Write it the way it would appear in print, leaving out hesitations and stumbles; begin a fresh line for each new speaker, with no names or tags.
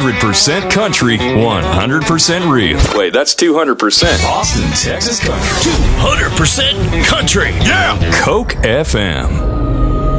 100% country, 100% real. Wait, that's 200%. Austin, Texas country.
200% country. Yeah!
Coke FM.